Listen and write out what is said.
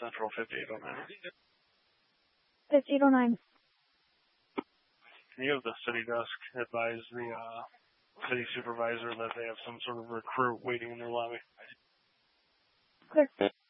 Central 5809. 5809. Can you have the city desk advise the city supervisor that they have some sort of recruit waiting in their lobby? Clear.